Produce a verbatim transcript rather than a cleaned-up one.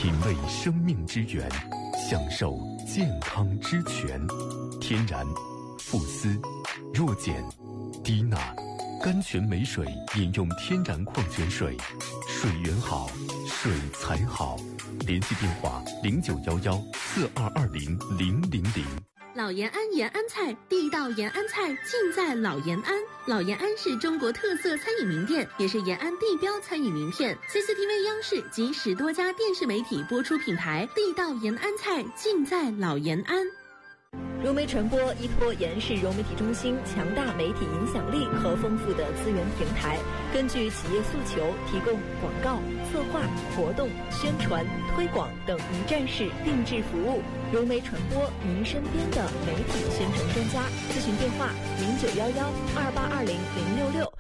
品味生命之源，享受健康之泉。天然、富思、弱碱、低钠，甘泉美水饮用天然矿泉水，水源好，水才好。联系电话零九幺幺四二二零零零零。 老延安延安菜，地道延安菜尽在老延安。老延安是中国特色餐饮名店，也是延安地标餐饮名片。C C T V 央视及十多家电视媒体播出品牌，地道延安菜尽在老延安。 融媒传播依托延安市融媒体中心强大媒体影响力和丰富的资源平台，根据企业诉求，提供广告、策划、活动、宣传、推广等一站式定制服务。融媒传播，您身边的媒体宣传专家。咨询电话：零九幺幺二八二零零六六。